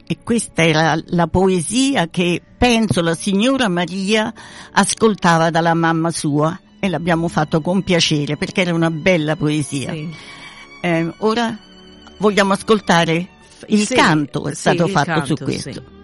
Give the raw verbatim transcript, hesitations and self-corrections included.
E questa era la poesia che penso la signora Maria ascoltava dalla mamma sua, e l'abbiamo fatto con piacere perché era una bella poesia. Sì. Eh, ora vogliamo ascoltare il sì, canto, è sì, stato il fatto canto, su questo. Sì.